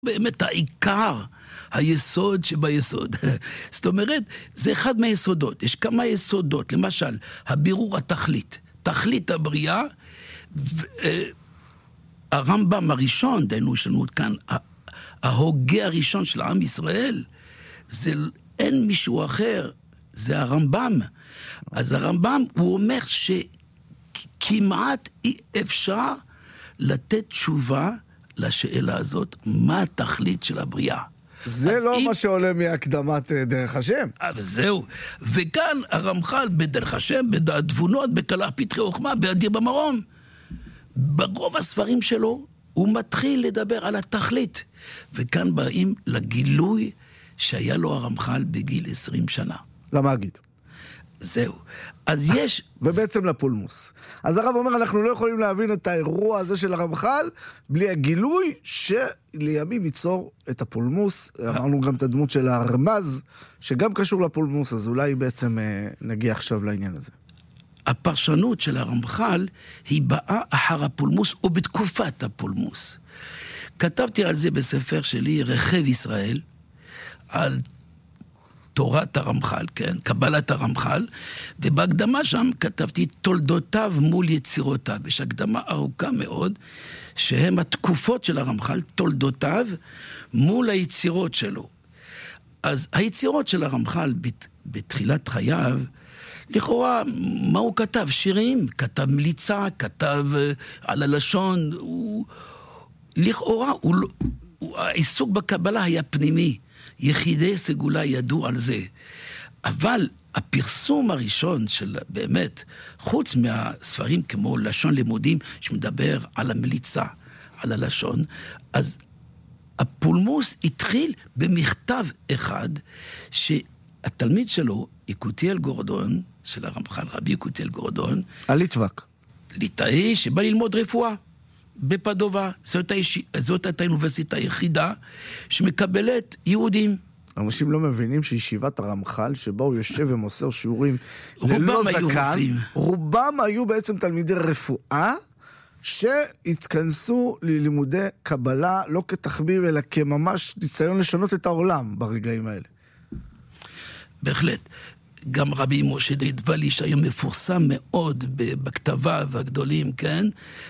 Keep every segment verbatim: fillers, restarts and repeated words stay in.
באמת העיקר, היסוד שביסוד. זאת אומרת, זה אחד מהיסודות. יש כמה יסודות. למשל, הבירור התכלית. תכלית הבריאה, הרמב"ם הראשון, דיינו יש לנו כאן, ההוגה הראשון של עם ישראל, זה אין מישהו אחר, זה הרמב"ם. אז הרמב"ם, הוא אומר שכמעט אי אפשר לתת תשובה לשאלה הזאת, מה התכלית של הבריאה. זה לא אם... מה שעולה מהקדמת דרך השם. אבל זהו. וכאן הרמח"ל בדרך השם, בדעת תבונות, בקלח פתחי חוכמה, באדיר במרום. ברוב הספרים שלו, הוא מתחיל לדבר על התכלית. וכאן באים לגילוי שהיה לו הרמח"ל בגיל עשרים שנה. למגיד. זהו. אז יש... ובעצם לפולמוס. אז הרב אומר, אנחנו לא יכולים להבין את האירוע הזה של הרמח"ל, בלי הגילוי שלימים ייצור את הפולמוס. אמרנו גם את הדמות של הרמז, שגם קשור לפולמוס, אז אולי בעצם נגיע עכשיו לעניין הזה. הפרשנות של הרמח"ל היא באה אחר הפולמוס, או בתקופת הפולמוס. כתבתי על זה בספר שלי, רכב ישראל, על תורת הרמח"ל, כן? קבלת הרמח"ל, ובהקדמה שם כתבתי תולדותיו מול יצירותיו. יש הקדמה ארוכה מאוד, שהם התקופות של הרמח"ל, תולדותיו מול היצירות שלו. אז היצירות של הרמח"ל בת, בתחילת חייו, לכאורה, מה הוא כתב? שירים, כתב מליצה, כתב uh, על הלשון, הוא, לכאורה, הוא, הוא, העיסוק בקבלה היה פנימי. יחידי סגולה ידעו על זה. אבל הפרסום הראשון של באמת, חוץ מהספרים כמו לשון לימודים, שמדבר על המליצה, על הלשון, אז הפולמוס התחיל במכתב אחד, שהתלמיד שלו, יקותיאל גורדון, של הרמח"ל, רבי יקותיאל גורדון, הליטווק. ליטאי שבא ללמוד רפואה. בפדובה, זאת, היש... זאת הייתה האוניברסיטה היחידה שמקבלת יהודים. אנשים לא מבינים שישיבת הרמח"ל, שבה הוא יושב ומוסר שיעורים ללא זקן, רובם היו בעצם תלמידי רפואה, שהתכנסו ללימודי קבלה, לא כתחביב, אלא כממש ניסיון לשנות את העולם ברגעים האלה. בהחלט. גם רבי משה דיידבלי, שהיה מפורסם מאוד בכתביו הגדולים, כן?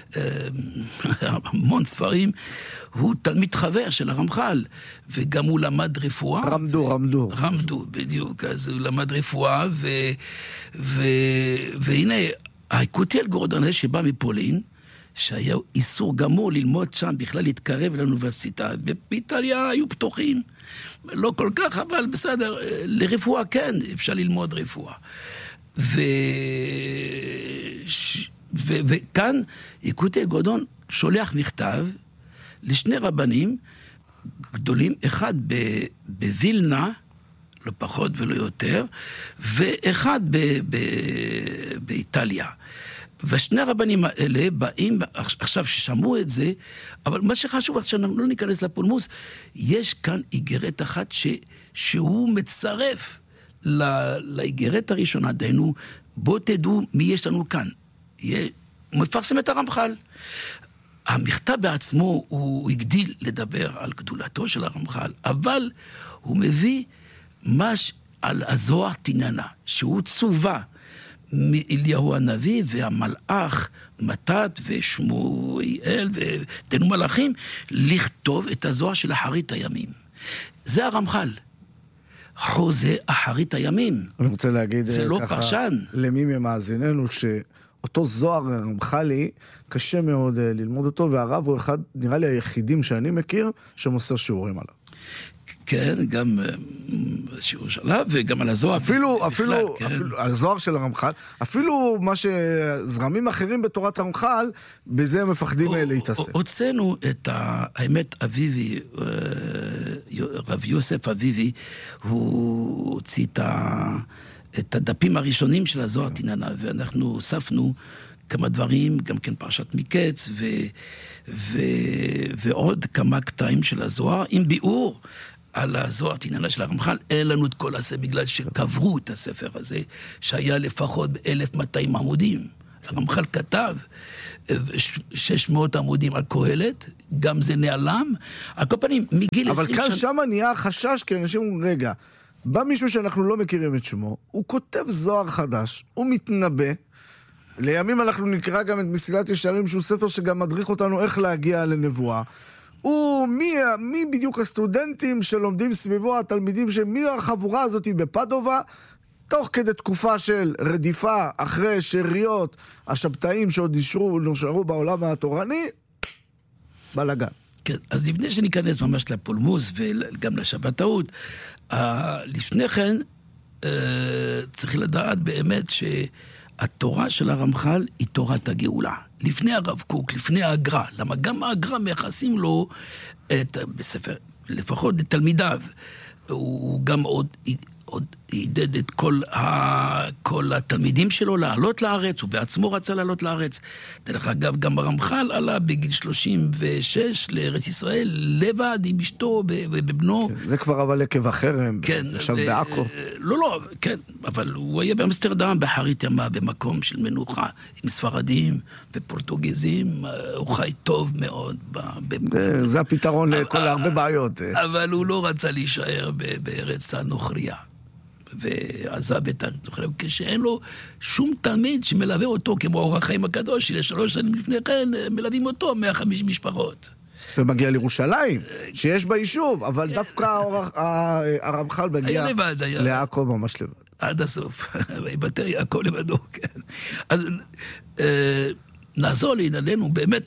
המון ספרים, הוא תלמיד חבר של הרמח"ל, וגם הוא למד רפואה. רמדו, רמדו. רמדו, בדיוק. אז הוא למד רפואה, ו... ו... והנה, היקותיאל גורדון שבא מפולין, שהיה איסור גמור ללמוד שם, בכלל להתקרב לאוניברסיטה. באיטליה היו פתוחים. לא כל כך, אבל בסדר, לרפואה כן, אפשר ללמוד רפואה. ו... ש... ו... וכאן יקותיאל גורדון שולח מכתב לשני רבנים גדולים, אחד ב... בווילנה, לא פחות ולא יותר, ואחד ב... ב... באיטליה. ושני הרבנים האלה באים, עכשיו ששמעו את זה, אבל מה שחשוב, עכשיו לא ניכנס לפולמוס, יש כאן איגרת אחת ש, שהוא מצרף לאיגרת הראשונה, דיינו, בוא תדעו מי יש לנו כאן. יהיה, הוא מפרסם את הרמח"ל. המכתב בעצמו הוא הגדיל לדבר על גדולתו של הרמח"ל, אבל הוא מביא מש על הזוהר תיננה, שהוא צובה, מאליהו הנביא והמלאך מתת ושמואל ותנו מלאכים לכתוב את הזוהר של אחרית הימים. זה הרמח"ל. חוזה אחרית הימים. אני רוצה להגיד זה לא ככה, פרשן. למי ממאזיננו שאותו זוהר הרמח"לי קשה מאוד ללמוד אותו, והרב הוא אחד, נראה לי היחידים שאני מכיר, שמוסר שיעורים עליו. כן, גם שיעור שלה, וגם על הזוהר. אפילו, אפילו, כן. אפילו, הזוהר של הרמח"ל, אפילו מה שזרמים אחרים בתורת הרמח"ל, בזה הם מפחדים להתעסק. הוצאנו את האמת אביבי, רב יוסף אביבי, הוא הוציא את הדפים הראשונים של הזוהר תיננה, ואנחנו הוספנו כמה דברים, גם כן פרשת מקץ, ו, ו, ועוד כמה קטעים של הזוהר, עם ביאור על הזוהר תיננה של הרמח"ל. אין לנו את כל הזה, בגלל שקברו את הספר הזה, שהיה לפחות ב-אלף מאתיים עמודים. הרמח"ל כתב שש מאות עמודים על קהלת, גם זה נעלם. על כל פנים, מגיל אבל עשרים כאן שנה... שמה נהיה חשש, כי אנשים אומרים, רגע, בא מישהו שאנחנו לא מכירים את שמו, הוא כותב זוהר חדש, הוא מתנבא, לימים אנחנו נקרא גם את מסילת ישרים, שהוא ספר שגם מדריך אותנו איך להגיע לנבואה. הוא, מי, מי בדיוק הסטודנטים שלומדים סביבו, התלמידים שמי החבורה הזאת בפדובה, תוך כדי תקופה של רדיפה אחרי שאריות השבתאים שעוד נשארו, נשארו בעולם התורני, בלגן. כן, אז לפני שניכנס ממש לפולמוס וגם לשבתאות, לפני כן צריך לדעת באמת שהתורה של הרמח"ל היא תורת הגאולה. לפני הרב קוק, לפני האגרה, למה גם האגרה מייחסים לו את, בספר, לפחות לתלמידיו, הוא גם עוד... עוד עידד את כל, ה... כל התלמידים שלו לעלות לארץ, הוא בעצמו רצה לעלות לארץ. דרך אגב, גם הרמח"ל עלה בגיל שלושים ושש לארץ ישראל, לבד עם אשתו ובבנו. כן, זה כבר אבל עקב החרם, כן, עכשיו ו... בעכו. לא, לא, כן, אבל הוא היה באמסטרדם, באחרית ימה, במקום של מנוחה, עם ספרדים ופורטוגזים, הוא חי טוב מאוד. ב... זה, זה הפתרון לכל הרבה בעיות. אבל הוא לא רצה להישאר בארץ הנוכריה. ועזב את הרצוחלם, כשאין לו שום תלמיד שמלווה אותו, כמו אור החיים הקדוש, שלשלוש שנים לפני כן מלווים אותו מאה וחמישים משפחות. ומגיע לירושלים, שיש ביישוב, אבל דווקא הרמח"ל מגיע לעכו ממש לבד. עד הסוף, ויבטר יעקב לבדו, כן. אז נעזור לענייננו, באמת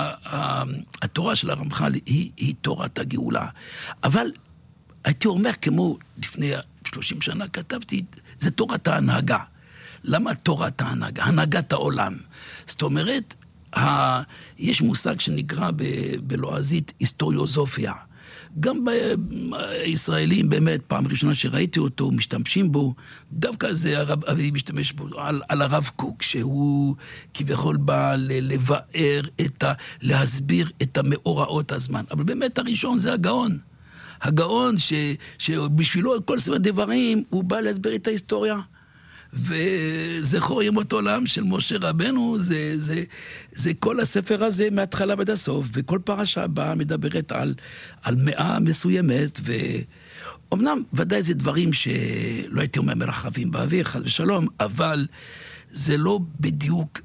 התורה של הרמח"ל היא תורת הגאולה. אבל הייתי אומר כמו לפני שלושים שנה כתבתי, זה תורת ההנהגה. למה תורת ההנהגה? הנהגת העולם. זאת אומרת, ה... יש מושג שנקרא ב... בלועזית היסטוריוזופיה. גם בישראלים באמת, פעם ראשונה שראיתי אותו, משתמשים בו, דווקא זה הרב אבי משתמש בו, על, על הרב קוק, שהוא כביכול בא לבאר את ה... להסביר את המאורעות הזמן. אבל באמת הראשון זה הגאון. הגאון ש, שבשבילו כל ספר דברים הוא בא להסביר את ההיסטוריה. וזכור ימות עולם של משה רבנו, זה, זה, זה כל הספר הזה מההתחלה ועד הסוף, וכל פרשה באה מדברת על, על מאה מסוימת, ואומנם ודאי זה דברים שלא הייתי אומר מרחבים באוויר, חס ושלום, אבל זה לא בדיוק,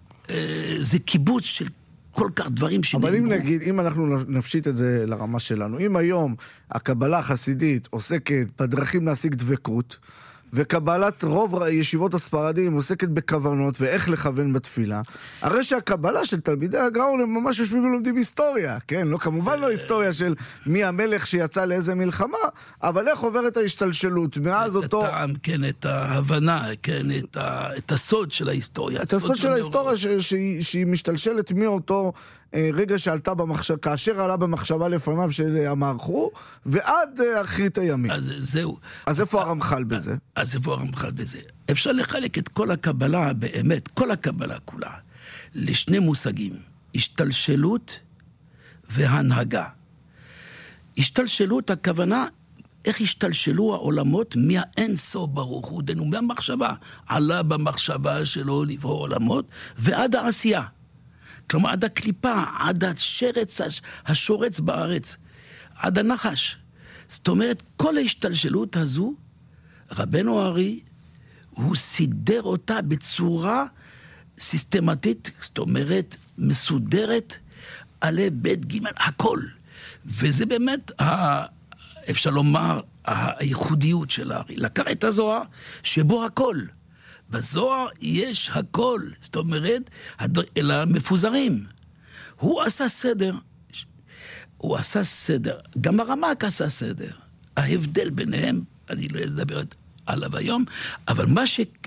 זה קיבוץ של כל כך דברים שנאמרו. אבל אם נגיד, אם אנחנו נפשיט את זה לרמה שלנו, אם היום הקבלה החסידית עוסקת בדרכים להשיג דבקות, וקבלת רוב ישיבות הספרדים עוסקת בכוונות ואיך לכוון בתפילה, הרי שהקבלה של תלמידי הגאון הם ממש יושבים ולומדים היסטוריה, כן? לא, כמובן לא היסטוריה של מי המלך שיצא לאיזה מלחמה, אבל איך עוברת ההשתלשלות מאז אותו... את הטעם, כן, את ההבנה, כן, את, ה... את הסוד של ההיסטוריה. את הסוד של ההיסטוריה ש... שהיא, שהיא משתלשלת מאותו רגע שעלתה במחשבה, כאשר עלה במחשבה לפניו שהמערכו, ועד אחרית הימים. אז זהו. אז איפה הרמח"ל בזה? אז איפה הרמח"ל בזה? אפשר לחלק את כל הקבלה, באמת, כל הקבלה כולה, לשני מושגים, השתלשלות והנהגה. השתלשלות, הכוונה, איך השתלשלו העולמות מהאין סוף ברוך הוא, דנו מהמחשבה, עלה במחשבה שלו לברוא עולמות, ועד העשייה. כלומר, עד הקליפה, עד השרץ, השורץ בארץ, עד הנחש. זאת אומרת, כל ההשתלשלות הזו, רבנו הארי, הוא סידר אותה בצורה סיסטמטית, זאת אומרת, מסודרת, עלי בית ג' הכל. וזה באמת, אפשר לומר, הייחודיות של הארי. לקח את הזוהר, שבו הכל. בזוהר יש הכל, זאת אומרת, אלא מפוזרים. הוא עשה סדר, הוא עשה סדר, גם הרמ"ק עשה סדר. ההבדל ביניהם, אני לא אדבר עליו היום, אבל מה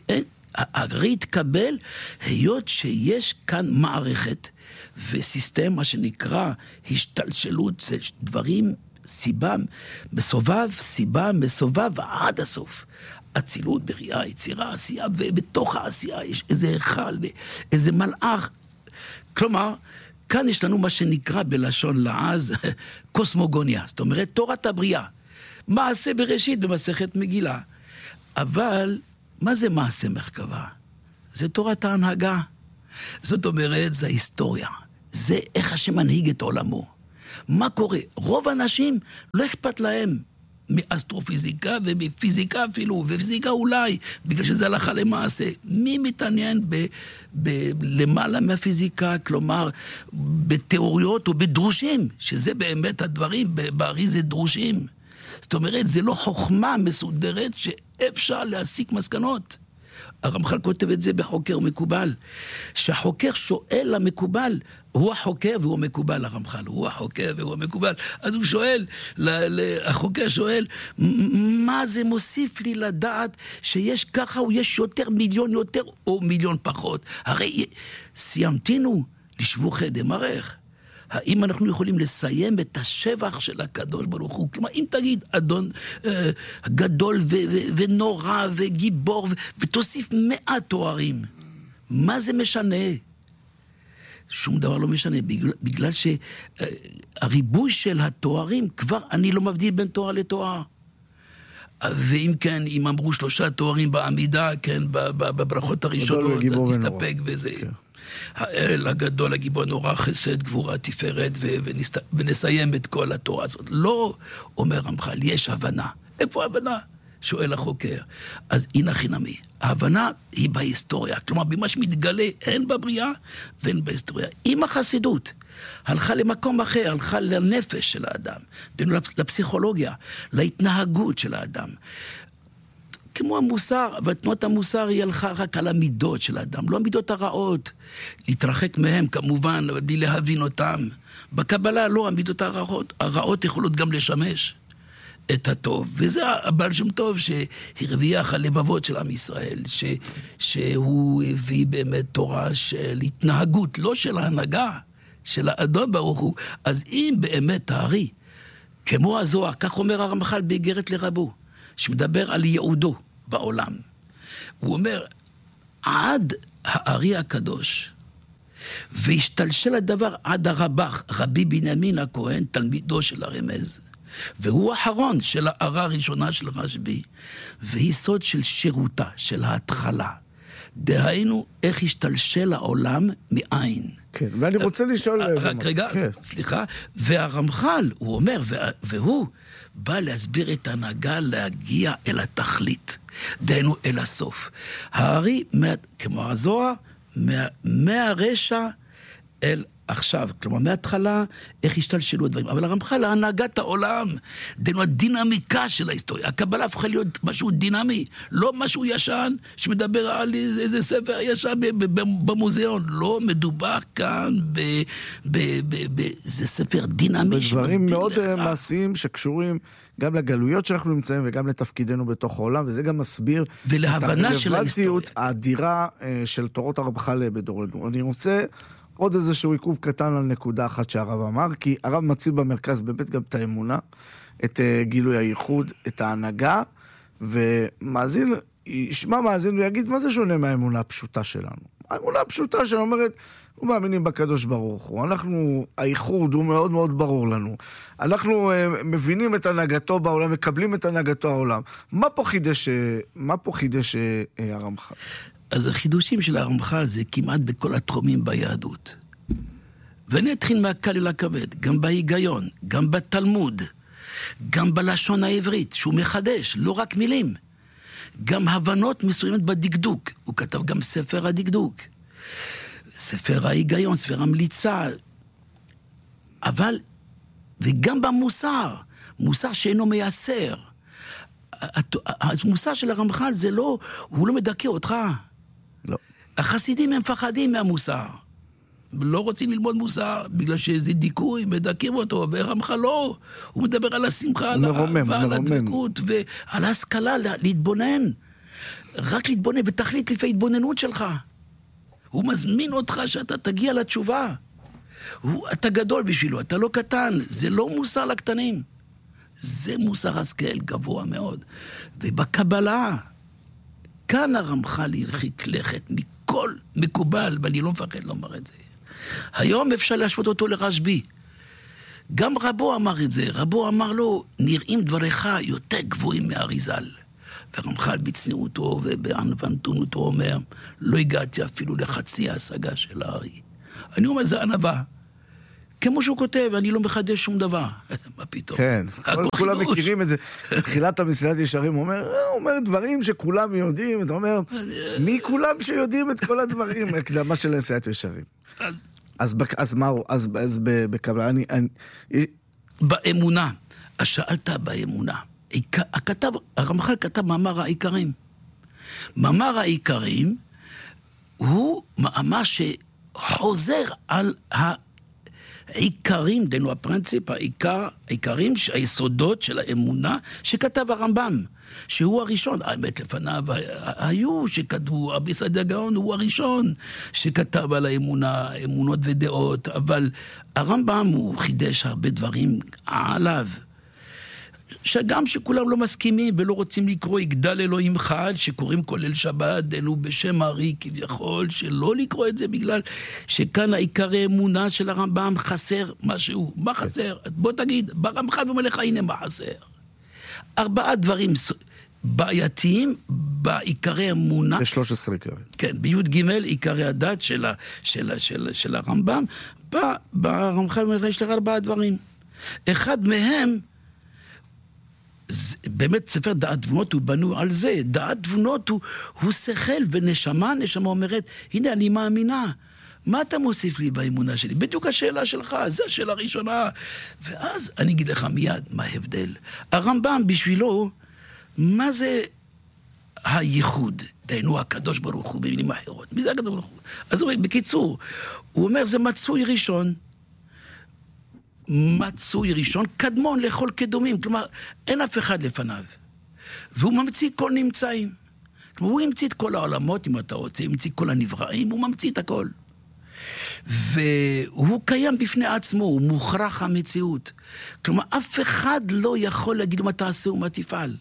שהארי התקבל, היות שיש כאן מערכת וסיסטם, מה שנקרא השתלשלות, זה דברים, סיבה מסובב, סיבה מסובב עד הסוף. אצילות, בריאה, יצירה, עשייה, ובתוך העשייה יש איזה היכל ואיזה מלאך. כלומר, כאן יש לנו מה שנקרא בלשון לעז קוסמוגוניה, זאת אומרת תורת הבריאה. מעשה בראשית במסכת מגילה. אבל מה זה מעשה מרכבה? זה תורת ההנהגה. זאת אומרת, זה ההיסטוריה. זה איך השם מנהיג את עולמו. מה קורה? רוב האנשים לא אכפת להם מאסטרופיזיקה ומפיזיקה אפילו, ופיזיקה אולי, בגלל שזה הלכה למעשה. מי מתעניין ב, ב, למעלה מהפיזיקה, כלומר, בתיאוריות או בדרושים, שזה באמת הדברים, בארי זה דרושים. זאת אומרת, זה לא חוכמה מסודרת שאפשר להסיק מסקנות. הרמח"ל כותב את זה בחוקר מקובל, שהחוקר שואל למקובל, הוא החוקר והוא מקובל, הרמח"ל, הוא החוקר והוא מקובל, אז הוא שואל, החוקר שואל, מה זה מוסיף לי לדעת שיש ככה או יש יותר מיליון יותר או מיליון פחות? הרי סיימתינו לשבוכי דמרך. האם אנחנו יכולים לסיים את השבח של הקדוש ברוך הוא? כלומר, אם תגיד, אדון אה, גדול ו- ו- ונורא וגיבור, ו- ותוסיף מאה תוארים, מה זה משנה? שום דבר לא משנה, בגלל, בגלל שהריבוי של התוארים, כבר אני לא מבדיל בין תואר לתואר. ואם כן, אם אמרו שלושה תוארים בעמידה, כן, בברכות הראשונות, נסתפק בזה. כן. האל הגדול, הגיבור נורא, חסד, גבורה, תפארת, ו- ונסת... ונסיים את כל התורה הזאת. לא, אומר רמח"ל, יש הבנה. איפה ההבנה? שואל החוקר. אז הנה חינמי. ההבנה היא בהיסטוריה. כלומר, במה שמתגלה, הן בבריאה והן בהיסטוריה. עם החסידות, הלכה למקום אחר, הלכה לנפש של האדם, לפסיכולוגיה, להתנהגות של האדם. כמו המוסר, ותנועת המוסר היא הלכה רק על המידות של האדם, לא המידות הרעות, להתרחק מהם כמובן, אבל בלי להבין אותם. בקבלה לא, המידות הרעות, הרעות יכולות גם לשמש את הטוב, וזה הבעל שם טוב שהרוויח הלבבות של עם ישראל, ש, שהוא הביא באמת תורה של התנהגות, לא של ההנהגה, של האדון ברוך הוא. אז אם באמת הארי, כמו הזוהר, כך אומר הרמח"ל באיגרת לרבו, שמדבר על יעודו בעולם. הוא אומר, עד הארי הקדוש, והשתלשל הדבר עד הרבח, רבי בנימין הכהן, תלמידו של הרמז, והוא האחרון של הערה הראשונה של רשב"י, והיא סוד של שירותה, של ההתחלה. דהיינו, איך השתלשל העולם מאין. כן, ואני רוצה לשאול... רק רגע, סליחה, והרמח"ל, הוא אומר, והוא בא להסביר את ההנהגה להגיע אל התכלית, דהיינו אל הסוף. הארי, כמו הזוהר, מהרשע אל עכשיו, כלומר מההתחלה, איך השתלשלו הדברים. אבל הרמח"ל, הנהגת העולם, דהיינו הדינמיקה של ההיסטוריה. הקבלה הפכה להיות משהו דינמי, לא משהו ישן שמדבר על איזה ספר ישן במוזיאון. לא, מדובר כאן באיזה ספר דינמי. בדברים מאוד מעשיים שקשורים גם לגלויות שאנחנו נמצאים וגם לתפקידנו בתוך העולם, וזה גם מסביר את הרלוונטיות האדירה של תורות הרמח"ל בדורנו. אני רוצה עוד איזשהו עיכוב קטן על נקודה אחת שהרב אמר, כי הרב מציב במרכז באמת גם את האמונה, את uh, גילוי הייחוד, את ההנהגה, ומאזין, ישמע מאזין ויגיד, מה זה שונה מהאמונה הפשוטה שלנו? האמונה הפשוטה שלנו אומרת, אנחנו מאמינים בקדוש ברוך הוא, אנחנו, הייחוד הוא מאוד מאוד ברור לנו, אנחנו uh, מבינים את הנהגתו בעולם, מקבלים את הנהגתו העולם. מה פה חידש, מה פה חידש uh, הרמח"ל? אז החידושים של הרמח"ל זה כמעט בכל התחומים ביהדות. ואני אתחיל מהקל אל הכבד, גם בהיגיון, גם בתלמוד, גם בלשון העברית, שהוא מחדש, לא רק מילים. גם הבנות מסוימת בדקדוק. הוא כתב גם ספר הדקדוק. ספר ההיגיון, ספר המליצה. אבל, וגם במוסר, מוסר שאינו מייסר. המוסר של הרמח"ל זה לא, הוא לא מדכא אותך. לא. החסידים הם מפחדים מהמוסר. לא רוצים ללמוד מוסר, בגלל שזה דיכוי, מדכאים אותו, והרמח"ל לא. הוא מדבר על השמחה, על האהבה, על הדבקות, ועל ההשכלה, להתבונן. רק להתבונן, ותחליט לפי התבוננות שלך. הוא מזמין אותך שאתה תגיע לתשובה. הוא, אתה גדול בשבילו, אתה לא קטן. זה לא מוסר לקטנים. זה מוסר השכל גבוה מאוד. ובקבלה, כאן הרמח"ל הרחיק לכת מכל מקובל, ואני לא מפחד לומר את זה. היום אפשר להשוות אותו לרשב"י. גם רבו אמר את זה. רבו אמר לו, נראים דבריך יותר גבוהים מהאריזל. ורמח"ל בצניעותו ובענוותנותו אומר, לא הגעתי אפילו לחצי ההשגה של הארי. אני אומר, זה ענווה. כמו שהוא כותב, אני לא מחדש שום דבר. מה פתאום? כן, כולם מכירים את זה. בתחילת המסילת ישרים הוא אומר, הוא אומר דברים שכולם יודעים, אתה אומר, מי כולם שיודעים את כל הדברים? הקדמה של מסילת ישרים. אז מה הוא? אז בקבלה, אני... באמונה. אז שאלת באמונה. הכתב, הרמח"ל כתב מאמר העיקרים. מאמר העיקרים הוא מאמר שחוזר על העיקרים, דנו הפרינציפ, העיקר, העיקרים, היסודות של האמונה שכתב הרמב"ם, שהוא הראשון. האמת לפניו היו שכתבו, רבי סעדיה גאון הוא הראשון שכתב על האמונה, אמונות ודעות, אבל הרמב"ם הוא חידש הרבה דברים עליו. שגם שכולם לא מסכימים ולא רוצים לקרוא יגדל אלוהים חד, שקוראים כולל שבת, דנו בשם הארי כביכול, שלא לקרוא את זה בגלל שכאן העיקרי אמונה של הרמב"ם חסר משהו. מה חסר? אז בוא תגיד, ברמח"ל ואומר לך, הנה מה חסר. ארבעה דברים בעייתיים בעיקרי אמונה. ב-שלוש עשרה עיקרי. כן, ביוד ג' עיקרי הדת של, ה, של, ה, של, של הרמב"ם. ברמח"ל ואומר לך, יש לך ארבעה דברים. אחד מהם, באמת ספר דעת תבונות הוא בנו על זה. דעת תבונות הוא, הוא שכל ונשמה, נשמה אומרת, הנה אני מאמינה. מה אתה מוסיף לי באמונה שלי? בדיוק השאלה שלך, זו השאלה הראשונה. ואז אני אגיד לך מיד מה ההבדל. הרמב"ם בשבילו, מה זה הייחוד? דיינו הקדוש ברוך הוא במילים אחרות. מי זה הקדוש ברוך הוא? אז הוא אומר, בקיצור, הוא אומר זה מצוי ראשון. מצוי ראשון, קדמון לכל קדומים, כלומר, אין אף אחד לפניו. והוא ממציא כל נמצאים. כלומר, הוא המציא את כל העולמות, אם אתה רוצה, המציא כל הנבראים, הוא ממציא את הכל. והוא קיים בפני עצמו, הוא מוכרח המציאות. כלומר, אף אחד לא יכול להגיד מה תעשה ומה תפעל.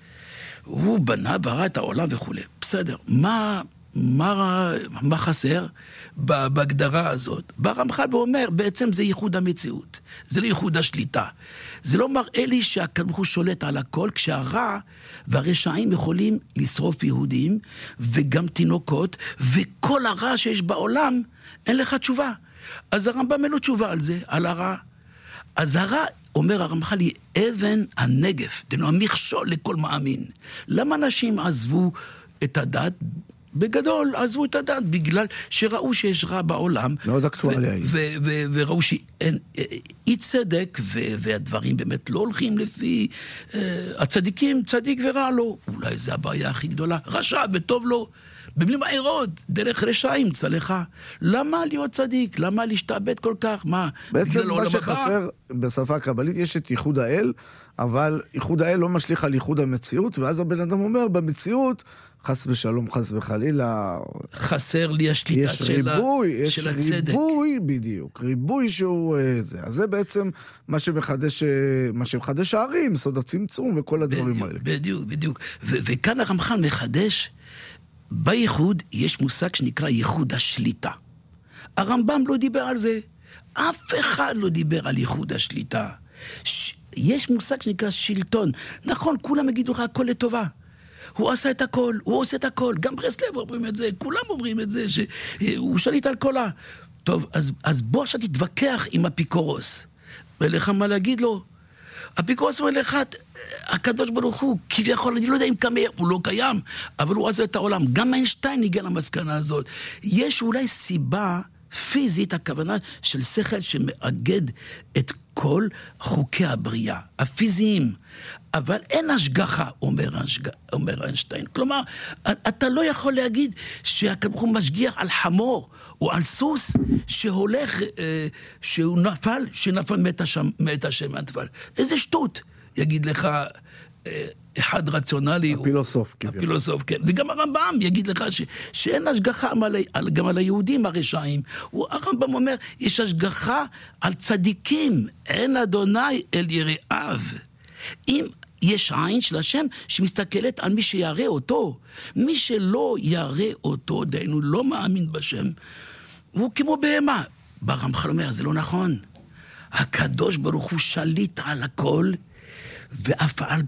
הוא בנה, ברא את העולם וכו'. בסדר, מה... מה, מה חסר בהגדרה הזאת? ברמח"ל ואומר, בעצם זה ייחוד המציאות. זה לא ייחוד השליטה. זה לא מראה לי שהקדוש הוא שולט על הכל, כשהרע והרשעים יכולים לשרוף יהודים, וגם תינוקות, וכל הרע שיש בעולם, אין לך תשובה. אז הרמב"ם אין לו תשובה על זה, על הרע. אז הרע, אומר הרמח"ל, היא אבן הנגף, דנו המכשול לכל מאמין. למה אנשים עזבו את הדת? בגדול עזבו את הדת בגלל שראו שיש רע בעולם. מאוד אקטואליה. וראו שאין אי צדק, והדברים באמת לא הולכים לפי הצדיקים, צדיק ורע לו. אולי זה הבעיה הכי גדולה. רשע וטוב לו. במילים אחרות, דרך רשעים צלחה. למה להיות צדיק? למה להשתעבד כל כך? מה? בעצם מה שחסר בשפה הקבלית, יש את ייחוד האל, אבל ייחוד האל לא משליך על ייחוד המציאות, ואז הבן אדם אומר, במציאות, חס ושלום, חס וחלילה, חסר לי השליטה יש של, ריבוי, ה... יש של הצדק. ריבוי, בדיוק, ריבוי שהוא זה. אז זה בעצם מה שמחדש, מה שמחדש הערים, סוד הצמצום וכל הדברים בדיוק, האלה. בדיוק, בדיוק. ו- וכאן הרמח"ל מחדש, בייחוד יש מושג שנקרא ייחוד השליטה. הרמב"ם לא דיבר על זה. אף אחד לא דיבר על ייחוד השליטה. ש... יש מושג שנקרא שלטון. נכון, כולם יגידו לך הכל לטובה. הוא עשה את הכל, הוא עושה את הכל. גם ברסלב אומרים את זה, כולם אומרים את זה, שהוא שליט על כל ה... טוב, אז, אז בוא עכשיו תתווכח עם אפיקורוס. ולך מה להגיד לו? אפיקורוס אומר לך, הקדוש ברוך הוא, כביכול, אני לא יודע אם קיים, הוא לא קיים, אבל הוא עשה את העולם. גם איינשטיין הגיע למסקנה הזאת. יש אולי סיבה פיזית, הכוונה של שכל שמאגד את כל חוקי הבריאה, הפיזיים. אבל אין השגחה, אומר, השג... אומר איינשטיין. כלומר, אתה לא יכול להגיד שהקדוש ברוך הוא משגיח על חמור או על סוס שהולך, אה, שהוא נפל, שנפל מת השם, מת השם נפל. איזה שטות, יגיד לך אה, אחד רציונלי. הפילוסוף. הוא, הפילוסוף, כן. וגם הרמב"ם יגיד לך ש, שאין השגחה על, גם על היהודים הרשעים. הוא, הרמב"ם אומר, יש השגחה על צדיקים, אין אדוני אל יראיו. אם יש עין של השם שמסתכלת על מי שיראה אותו, מי שלא יראה אותו, דיינו לא מאמין בשם, הוא כמו בהמה. ברמח"ל אומר, זה לא נכון. הקדוש ברוך הוא שליט על הכל, ואף על פי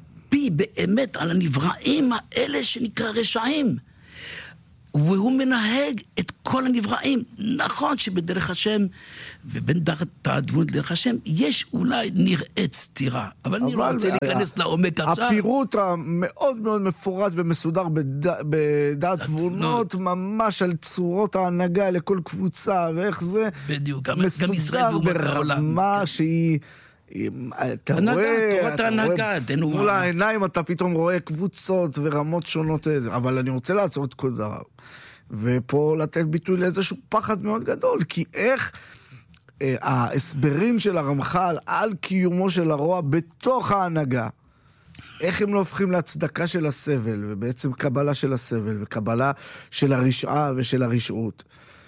מביא באמת על הנבראים האלה שנקרא רשעים. והוא מנהג את כל הנבראים. נכון שבדרך השם, ובין דעת האדמות לדרך השם, יש אולי נראית סתירה. אבל אני לא רוצה להיכנס לעומק עכשיו. הפירוט המאוד מאוד מפורט ומסודר בדעת תבונות, ממש על צורות ההנהגה לכל קבוצה, ואיך זה מסודר ברמה שהיא... אתה רואה, אתה רואה, מול העיניים אתה פתאום רואה קבוצות ורמות שונות, אבל אני רוצה לעצור את כל דבר. ופה לתת ביטוי לאיזשהו פחד מאוד גדול, כי איך ההסברים של הרמח"ל על קיומו של הרוע בתוך ההנהגה, איך הם לא הופכים להצדקה של הסבל, ובעצם קבלה של הסבל, וקבלה של הרשעה ושל הרשעות.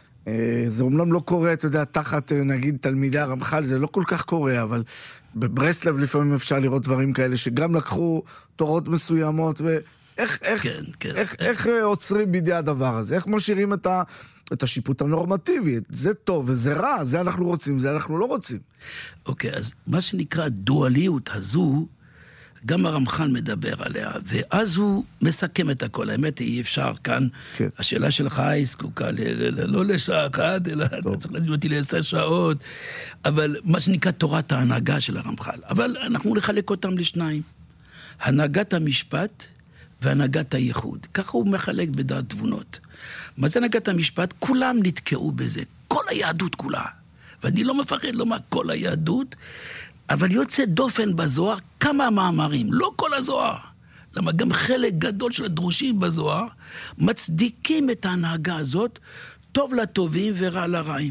זה אומנם לא קורה, אתה יודע, תחת, נגיד, תלמידי הרמח"ל, זה לא כל כך קורה, אבל בברסלב לפעמים אפשר לראות דברים כאלה, שגם לקחו תורות מסוימות, ואיך איך, כן, כן. איך, איך עוצרים בידי הדבר הזה? איך משאירים את, ה, את השיפוט הנורמטיבי? זה טוב וזה רע, זה אנחנו רוצים, זה אנחנו לא רוצים. אוקיי, אז מה שנקרא דואליות הזו, גם הרמח"ל מדבר עליה, ואז הוא מסכם את הכל. האמת היא, אי אפשר כאן, כן. השאלה שלך היא זקוקה ל- ל- ל- לא לשעה אחת, אלא טוב. אתה צריך להזמין אותי לעשר שעות, אבל מה שנקרא תורת ההנהגה של הרמח"ל. אבל אנחנו נחלק אותם לשניים. הנהגת המשפט והנהגת הייחוד. ככה הוא מחלק בדעת תבונות. מה זה הנהגת המשפט? כולם נתקעו בזה. כל היהדות כולה. ואני לא מפחד לומר כל היהדות, אבל יוצא דופן בזוהר כמה מאמרים, לא כל הזוהר. למה גם חלק גדול של הדרושים בזוהר מצדיקים את ההנהגה הזאת, טוב לטובים ורע לרעים.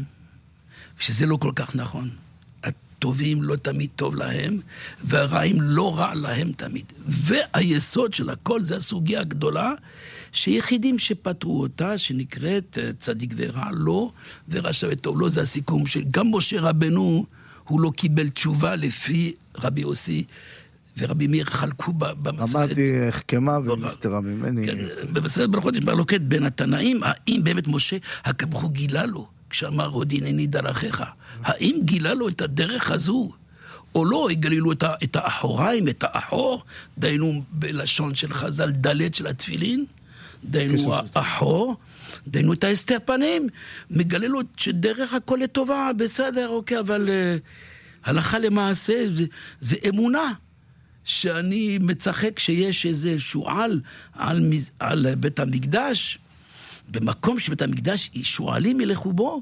שזה לא כל כך נכון. הטובים לא תמיד טוב להם, והרעים לא רע להם תמיד. והיסוד של הכל זה הסוגיה הגדולה, שיחידים שפתרו אותה, שנקראת צדיק ורע לא, ורשע וטוב לא, זה הסיכום שגם משה רבנו, הוא לא קיבל תשובה לפי רבי יוסי ורבי מאיר חלקו במסכת. אמרתי החכמה ומסתרה ממני. כן, במסכת ברכות יש מחלוקת בין התנאים, האם באמת משה, הקדוש ברוך הוא גילה לו, כשאמר עוד הנני דרכיך, האם גילה לו את הדרך הזו, או לא, הגלילו את, את האחוריים, את האחור, דיינו בלשון של חז"ל דלת של התפילין, דיינו האחור, דיינו את ההסתר פנים, מגלה לו שדרך הכל לטובה, בסדר, אוקיי, אבל uh, הלכה למעשה זה, זה אמונה, שאני מצחק שיש איזה שועל על, על בית המקדש, במקום שבית המקדש שועלים ילכו בו,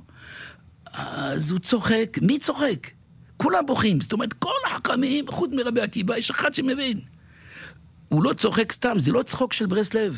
אז הוא צוחק. מי צוחק? כולם בוכים, זאת אומרת, כל החכמים, חוץ מרבי עקיבא, יש אחד שמבין. הוא לא צוחק סתם, זה לא צחוק של ברסלב.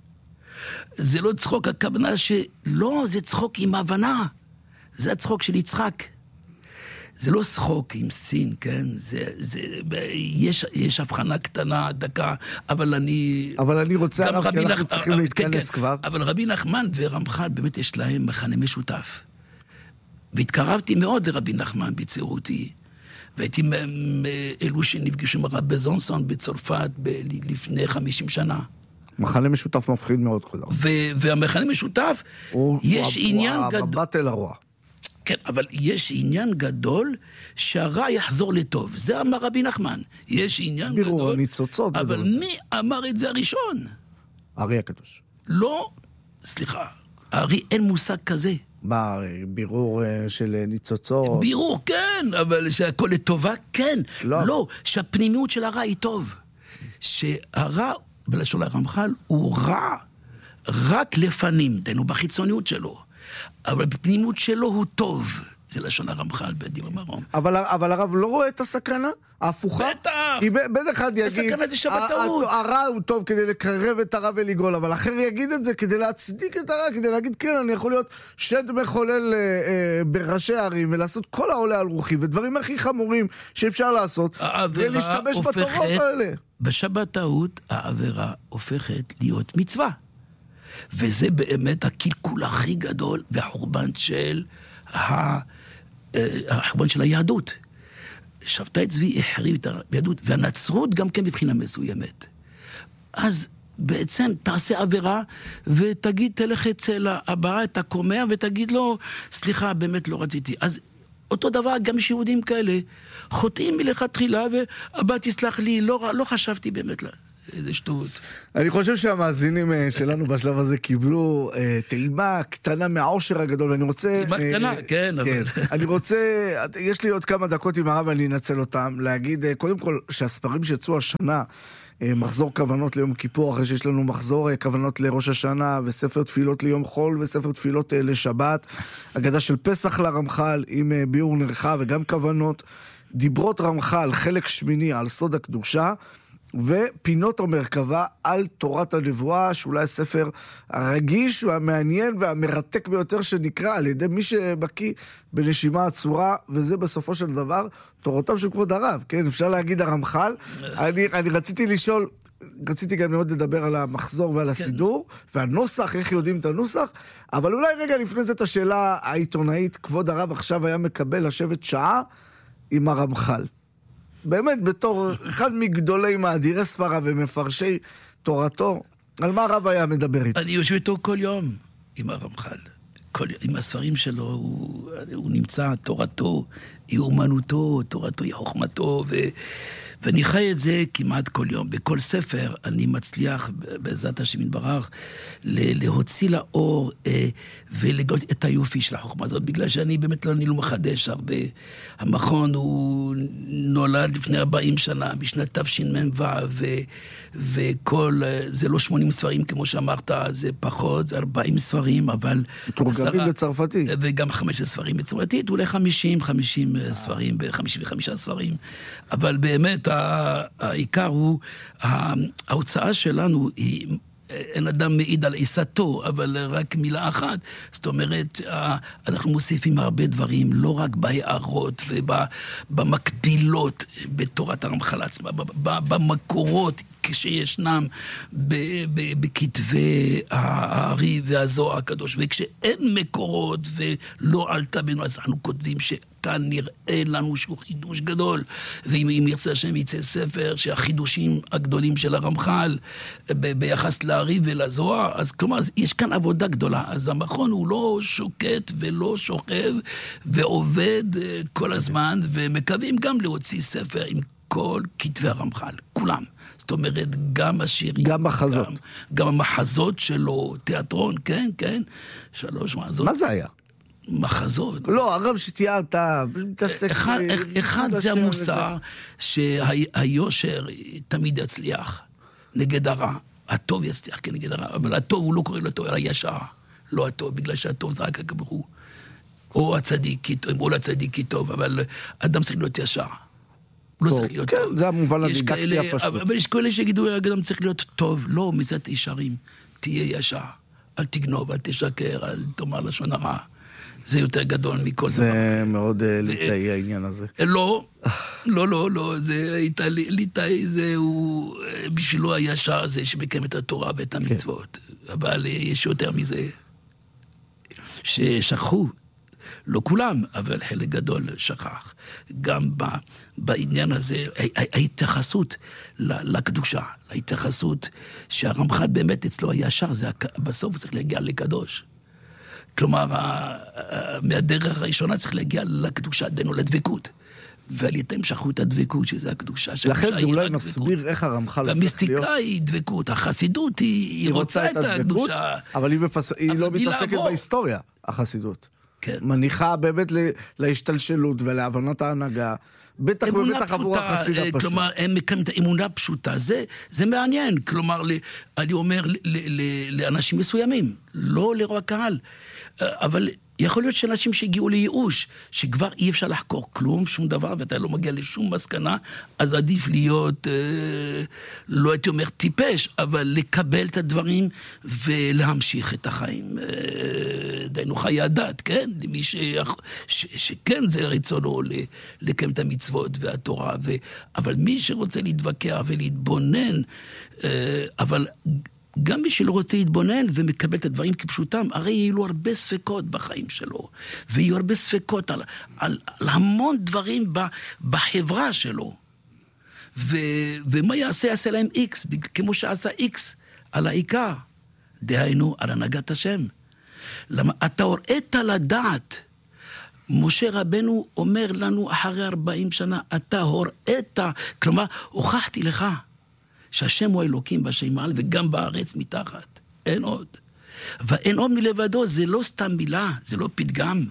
זה לא צחוק, הכוונה שלא, זה צחוק עם הבנה. זה הצחוק של יצחק. זה לא צחוק עם סין, כן? זה, זה, יש, יש הבחנה קטנה, דקה, אבל אני... אבל אני רוצה, הרב, כי אנחנו נח... צריכים להתכנס כן, כבר. אבל רבי נחמן ורמח"ל, באמת יש להם מכנה משותף. והתקרבתי מאוד לרבי נחמן בצעירותי, והייתי מאלו שנפגשו עם הרב בזונסון בצרפת ב- לפני חמישים שנה. מחנה משותף מפחיד מאוד כזה. והמחנה משותף, הוא, יש הוא, עניין הוא גדול... המבט אל הרוע. כן, אבל יש עניין גדול שהרע יחזור לטוב. זה אמר רבי נחמן. יש עניין בירור, גדול... ניצוצות. אבל גדול. מי אמר את זה הראשון? הארי הקדוש. לא, סליחה, הארי אין מושג כזה. מה, בירור של ניצוצות? בירור, כן, אבל שהכל לטובה, כן. לא. לא, שהפנימיות של הרע היא טוב. שהרע, בלשון הרמח"ל, הוא רע רק לפנים, דנו בחיצוניות שלו. אבל בפנימות שלו הוא טוב. זה לשון הרמח"ל בדיבר מרום. אבל, אבל הרב לא רואה את הסכנה? ההפוכה? בטח! כי בין אחד יגיד, הסכנה זה שבטעות. הרע הוא טוב כדי לקרב את הרע ולגאול, אבל אחר יגיד את זה כדי להצדיק את הרע, כדי להגיד, כן, אני יכול להיות שד מחולל אה, אה, בראשי הערים, ולעשות כל העולה על רוחי, ודברים הכי חמורים שאפשר לעשות, ולהשתמש בתורות האלה. בשבתאות העבירה הופכת להיות מצווה. וזה באמת הקלקול הכי גדול, והחורבן של החורבן של היהדות. שבתאי צבי החריב את היהדות, והנצרות גם כן מבחינה מסוימת. אז בעצם תעשה עבירה, ותגיד, תלך אצל הבאה, את הקומע, ותגיד לו, סליחה, באמת לא רציתי. אז אותו דבר, גם יש יהודים כאלה, חוטאים מלכתחילה, והבא תסלח לי, לא, לא חשבתי באמת לה. איזה שטות. אני חושב שהמאזינים שלנו בשלב הזה קיבלו אה, טעימה קטנה מהעושר הגדול, ואני רוצה... טעימה קטנה, אה, כן, אבל... כן. אני רוצה, יש לי עוד כמה דקות עם הרב, ואני אנצל אותם, להגיד, אה, קודם כל, שהספרים שיצאו השנה, אה, מחזור כוונות ליום כיפור, אחרי שיש לנו מחזור אה, כוונות לראש השנה, וספר תפילות ליום חול, וספר תפילות אה, לשבת, אגדה של פסח לרמח"ל, עם אה, ביאור נרחב וגם כוונות, דיברות רמח"ל, חלק שמיני על סוד הקדושה, ופינות המרכבה על תורת הנבואה, שאולי הספר הרגיש והמעניין והמרתק ביותר שנקרא על ידי מי שבקיא בנשימה הצורה, וזה בסופו של דבר תורותיו של כבוד הרב, כן? אפשר להגיד הרמח"ל. אני, אני רציתי לשאול, רציתי גם מאוד לדבר על המחזור ועל הסידור, והנוסח, איך יודעים את הנוסח, אבל אולי רגע לפני זה את השאלה העיתונאית, כבוד הרב עכשיו היה מקבל לשבת שעה עם הרמח"ל. באמת, בתור אחד מגדולי מאדירי ספרה ומפרשי תורתו, על מה הרב היה מדבר איתו? אני יושב איתו כל יום עם הרמח"ל. כל, עם הספרים שלו, הוא, הוא נמצא, תורתו, היא אומנותו, תורתו היא חוכמתו, ו, ואני חי את זה כמעט כל יום. בכל ספר אני מצליח, בעזרת השם יתברך, להוציא לאור אה, ולגלות את היופי של החוכמה הזאת, בגלל שאני באמת לא, אני לא מחדש הרבה. המכון הוא נולד לפני ארבעים שנה, בשנת תשמ"ו, ו, וכל, זה לא שמונים ספרים כמו שאמרת, זה פחות, זה ארבעים ספרים, אבל... תורגמים בצרפתית. וגם חמש ספרים בצרפתית, אולי חמישים, חמישים ספרים, ב-חמישים וחמישה ספרים. אבל באמת, העיקר הוא, ההוצאה שלנו היא... אין אדם מעיד על עיסתו, אבל רק מילה אחת. זאת אומרת, אנחנו מוסיפים הרבה דברים, לא רק בהערות ובמקבילות בתורת הרמח"ל עצמה, במקורות כשישנם בכתבי הארי והזוהר הקדוש, וכשאין מקורות ולא עלתה בנו, אז אנחנו כותבים ש... כאן נראה לנו שהוא חידוש גדול, ואם ירצה השם יצא ספר שהחידושים הגדולים של הרמח"ל ב- ביחס לארי ולזוהר, אז כלומר, יש כאן עבודה גדולה. אז המכון הוא לא שוקט ולא שוכב ועובד כל הזמן, ומקווים גם להוציא ספר עם כל כתבי הרמח"ל, כולם. זאת אומרת, גם השירים... גם מחזות. גם, גם המחזות שלו, תיאטרון, כן, כן, שלוש מחזות. מה זה היה? מחזות. לא, הרב שתיארת, מתעסק... אחד, אחד זה המוסר שהיושר תמיד יצליח נגד הרע. הטוב יצליח כנגד הרע, אבל הטוב הוא לא קורא לטוב, אלא ישר. לא הטוב, בגלל שהטוב זה רק הקבחו. או הצדיק כי טוב, או לצדיק כי טוב, אבל אדם צריך להיות ישר. הוא לא צריך להיות כן, טוב. זה המובן הדידקטי הפשוט. אבל יש כאלה שיגידו, אדם צריך להיות טוב. לא, מצאת ישרים. תהיה ישר. אל תגנוב, אל תשקר, אל תאמר לשון הרע. זה יותר גדול מכל דבר. זה מאוד ליטאי העניין הזה. לא, לא, לא, לא, זה ליטאי, זה הוא, בשבילו הישר זה שמקיים את התורה ואת המצוות. אבל יש יותר מזה, ששכחו, לא כולם, אבל חלק גדול שכח. גם בעניין הזה, ההתייחסות לקדושה, ההתייחסות שהרמח"ל באמת אצלו הישר, בסוף הוא צריך להגיע לקדוש. כלומר, מהדרך הראשונה צריך להגיע לקדושה, דנו לדבקות. ועל יתם שכחו את הדבקות, שזה הקדושה. לכן זה אולי מסביר איך הרמח"ל הופך להיות. והמיסטיקה היא דבקות, החסידות היא רוצה את הקדושה. אבל היא לא מתעסקת בהיסטוריה, החסידות. מניחה באמת להשתלשלות ולהבנת ההנהגה. בטח ובטח עבור החסיד הפשוט. כלומר, הם מקיימים את האמונה הפשוטה. זה מעניין. כלומר, אני אומר לאנשים מסוימים, לא לרוע קהל, אבל יכול להיות שאנשים שהגיעו לייאוש, שכבר אי אפשר לחקור כלום, שום דבר, ואתה לא מגיע לשום מסקנה, אז עדיף להיות, אה, לא הייתי אומר טיפש, אבל לקבל את הדברים ולהמשיך את החיים. אה, דיינו חיי הדת, כן? למי ש, ש, שכן זה רצונו לקיים את המצוות והתורה, ו, אבל מי שרוצה להתווכח ולהתבונן, אה, אבל... גם מי שלא רוצה להתבונן ומקבל את הדברים כפשוטם, הרי יהיו לו הרבה ספקות בחיים שלו, ויהיו הרבה ספקות על, על, על המון דברים ב, בחברה שלו. ו, ומה יעשה? יעשה להם איקס, כמו שעשה איקס על העיקר. דהיינו, על הנהגת השם. למה? אתה הוראת לדעת. משה רבנו אומר לנו אחרי ארבעים שנה, אתה הוראת, כלומר, הוכחתי לך. שהשם הוא אלוקים בשמיים וגם בארץ מתחת. אין עוד. ואין עוד מלבדו, זה לא סתם מילה, זה לא פתגם.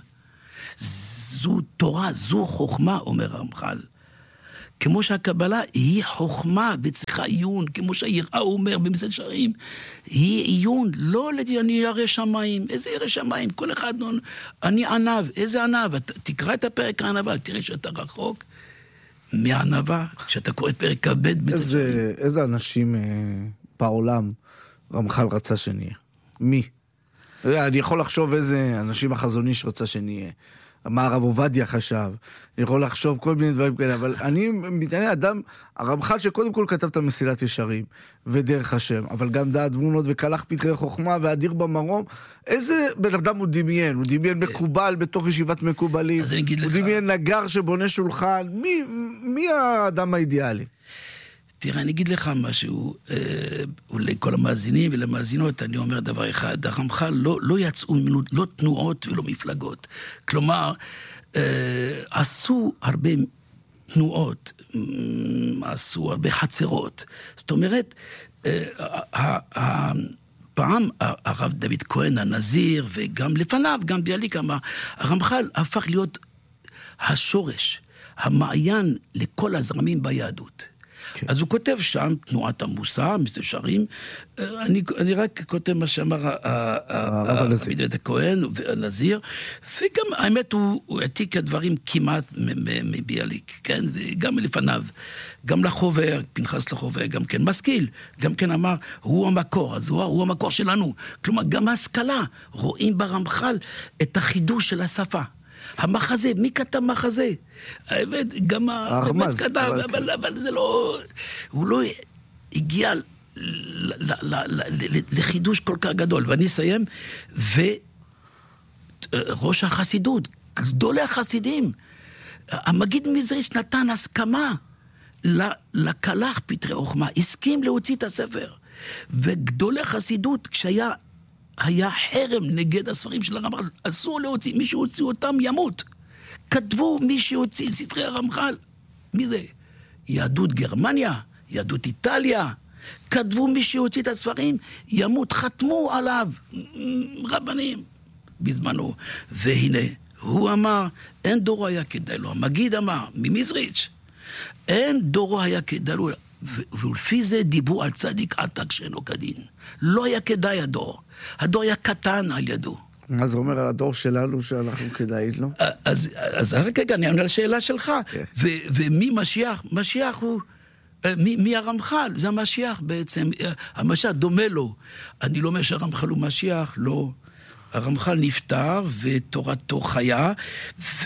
זו תורה, זו חוכמה, אומר הרמח"ל. כמו שהקבלה היא חוכמה וצריכה עיון, כמו שהיראה אומר במסעד שערים, היא עיון, לא להגיד אני ירא שמיים, איזה ירא שמיים, כל אחד, אני ענב, איזה ענב, תקרא את הפרק הענבה, תראה שאתה רחוק מהענבה, כשאתה קורא את פרק כבד במסעד שערים. איזה אנשים אה, בעולם רמח"ל רצה שנהיה? מי? אני יכול לחשוב איזה אנשים החזון איש רצה שנהיה. מה הרב עובדיה חשב, אני יכול לחשוב כל מיני דברים כאלה, אבל אני מתעניין אדם, הרמח"ל שקודם כל כתב את המסילת ישרים, ודרך השם, אבל גם דעת תבונות וקלח פתחי חוכמה, ואדיר במרום, איזה בן אדם הוא דמיין? הוא דמיין מקובל בתוך ישיבת מקובלים, הוא דמיין נגר שבונה שולחן, מי, מי האדם האידיאלי? תראה, אני אגיד לך משהו, אה, לכל המאזינים ולמאזינות, אני אומר דבר אחד, הרמח"ל לא, לא יצאו ממנו, לא תנועות ולא מפלגות. כלומר, אה, עשו הרבה תנועות, עשו הרבה חצרות. זאת אומרת, אה, פעם הרב דוד כהן הנזיר, וגם לפניו, גם ביאליק אמר, הרמח"ל הפך להיות השורש, המעיין לכל הזרמים ביהדות. כן. אז הוא כותב שם, תנועת המוסר, מסעד שערים, אני, אני רק כותב מה שאמר הרב דוד כהן והנזיר, וגם האמת הוא, הוא העתיק הדברים כמעט מביאליק, כן, וגם לפניו, גם לחובר, פנחס לחובר, גם כן משכיל, גם כן אמר, הוא המקור, אז הוא, הוא המקור שלנו, כלומר גם ההשכלה, רואים ברמח"ל את החידוש של השפה. המחזה, מי כתב מחזה? האמת, גם הרמז כתב, אבל, אבל, אבל זה לא... הוא לא הגיע ל, ל, ל, ל, ל, לחידוש כל כך גדול. ואני אסיים, וראש החסידות, גדולי החסידים, המגיד מזריץ' נתן הסכמה לקלח פתרי חוכמה, הסכים להוציא את הספר. וגדולי החסידות, כשהיה... היה חרם נגד הספרים של הרמח"ל, אסור להוציא, מי שהוציא אותם ימות. כתבו מי שהוציא ספרי הרמח"ל. מי זה? יהדות גרמניה, יהדות איטליה. כתבו מי שהוציא את הספרים, ימות, חתמו עליו רבנים בזמנו. והנה, הוא אמר, אין דורו היה כדאי לו. המגיד אמר, ממזריץ', אין דורו היה כדאי לו. ולפי זה דיברו על צדיק עתק שאינו כדין. לא היה כדאי הדור. הדור היה קטן על ידו. מה זה אומר על הדור שלנו שאנחנו כדאית לו? אז, אז רק רגע, אני עונה על השאלה שלך. ו, ומי משיח? משיח הוא... מי, מי הרמח"ל? זה המשיח בעצם. המשיח דומה לו. אני לא אומר שהרמח"ל הוא משיח, לא. הרמח"ל נפטר ותורתו חיה, ו,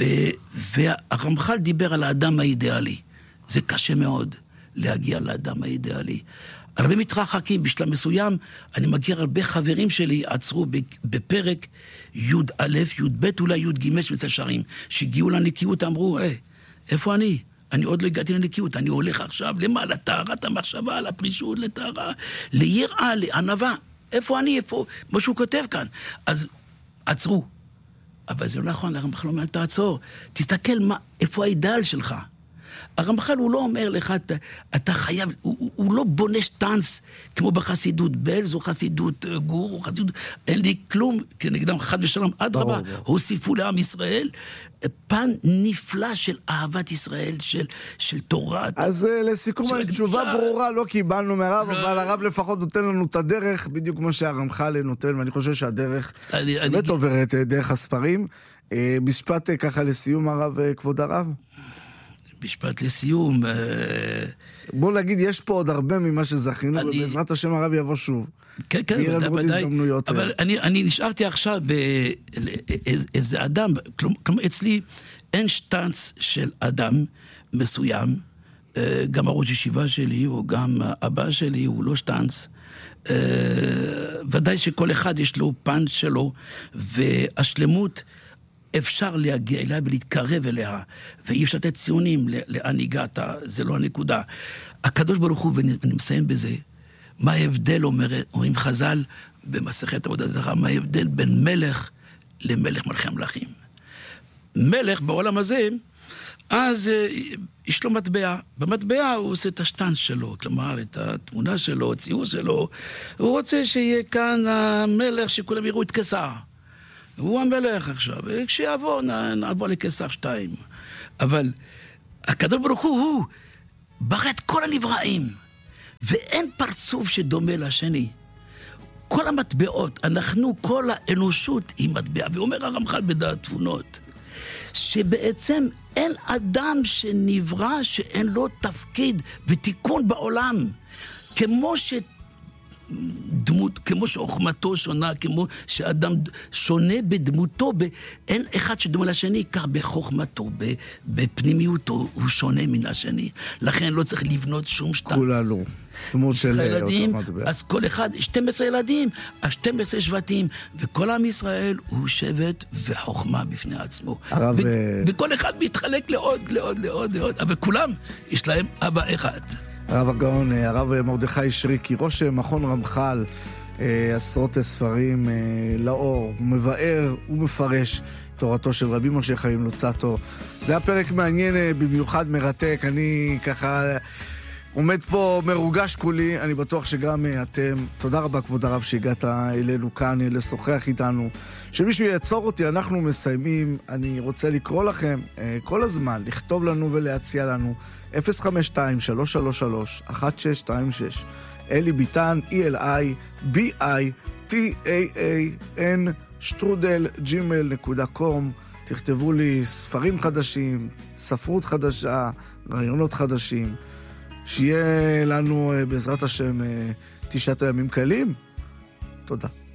והרמח"ל דיבר על האדם האידיאלי. זה קשה מאוד להגיע לאדם האידיאלי. הרבה מתרחקים בשלב מסוים, אני מכיר הרבה חברים שלי עצרו בפרק י' א', י' ב', אולי י' ג' מסעד שערים, שהגיעו לנקיות, אמרו, אה, איפה אני? אני עוד לא הגעתי לנקיות, אני הולך עכשיו למעלה, לטהרת המחשבה, לפרישות, לטהרה, ליראה, לענווה. איפה אני? איפה? מה שהוא כותב כאן. אז עצרו. אבל זה לא נכון, הרמח"ל אומר, תעצור. תסתכל מה, איפה האידאל שלך. הרמח"ל הוא לא אומר לך, אתה, אתה חייב, הוא, הוא, הוא לא בונה שטנץ כמו בחסידות בלז או חסידות גור או חסידות, אין לי כלום, כנגדם חד ושלום, עד רבה, הוסיפו לעם ישראל פן נפלא של אהבת ישראל, של, של תורה. אז לסיכום, תשובה ברורה לא קיבלנו מהרב, אבל הרב לפחות נותן לנו את הדרך, בדיוק כמו שהרמח"ל נותן, ואני חושב שהדרך באמת עוברת דרך הספרים. משפט ככה לסיום הרב, כבוד הרב. משפט לסיום. בוא נגיד, יש פה עוד הרבה ממה שזכינו, אני... ובעזרת השם הרב יבוא שוב. כן, כן, ודאי. אבל אני, אני נשארתי עכשיו באיזה אדם, כלומר, אצלי אין שטנץ של אדם מסוים, גם הראש ישיבה שלי, או גם אבא שלי, הוא לא שטנץ. ודאי שכל אחד יש לו פן שלו, והשלמות אפשר להגיע אליה ולהתקרב אליה, ואי אפשר לתת ציונים לאן הגעת, זה לא הנקודה. הקדוש ברוך הוא, ואני מסיים בזה, מה ההבדל, אומר, אומרים חז"ל, במסכת עבודה זרה, מה ההבדל בין מלך למלך מלכי המלכים. מלך בעולם הזה, אז יש לו מטבע. במטבע הוא עושה את השטנץ שלו, כלומר, את התמונה שלו, הציור שלו. הוא רוצה שיהיה כאן המלך שכולם יראו את קיסר. הוא המלך עכשיו, וכשיעבור נעבור לקיסר שתיים. אבל הקדוש ברוך הוא, הוא ברא את כל הנבראים, ואין פרצוף שדומה לשני. כל המטבעות, אנחנו, כל האנושות היא מטבע, ואומר הרמח"ל בדעת תבונות, שבעצם אין אדם שנברא שאין לו תפקיד ותיקון בעולם, כמו ש... דמות, כמו שחוכמתו שונה, כמו שאדם שונה בדמותו, ב... אין אחד שדומה לשני, כך בחוכמתו, ב... בפנימיותו, הוא שונה מן השני. לכן לא צריך לבנות שום שטנץ. כולנו. דמות של ילדים, אז כל אחד, שנים עשר ילדים, ה-שנים עשר שבטים, וכל עם ישראל הוא שבט וחוכמה בפני עצמו. הרב... ו... וכל אחד מתחלק לעוד, לעוד, לעוד, לעוד, אבל כולם יש להם אבא אחד. הרב הגאון, הרב מרדכי שריקי, ראש מכון רמח"ל, עשרות ספרים לאור, מבאר ומפרש תורתו של רבי משה חיים לוצאטו. זה היה פרק מעניין, במיוחד מרתק. אני ככה עומד פה מרוגש כולי, אני בטוח שגם אתם. תודה רבה כבוד הרב שהגעת אלינו כאן לשוחח איתנו. שמישהו יעצור אותי, אנחנו מסיימים. אני רוצה לקרוא לכם כל הזמן, לכתוב לנו ולהציע לנו אפס חמש שתיים שלוש שלוש שלוש אחת שש שתיים שש. אלי ביטן, E-L-I-B-I-T-A-A-N שטרודל ג'ימייל נקודה קום. תכתבו לי ספרים חדשים, ספרות חדשה, רעיונות חדשים. שיהיה לנו בעזרת השם תשעת הימים קלים. תודה.